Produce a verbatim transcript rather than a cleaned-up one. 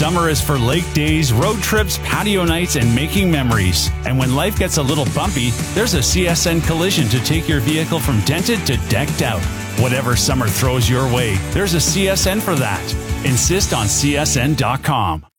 Summer is for lake days, road trips, patio nights, and making memories. And when life gets a little bumpy, there's a C S N Collision to take your vehicle from dented to decked out. Whatever summer throws your way, there's a C S N for that. Insist on C S N dot com.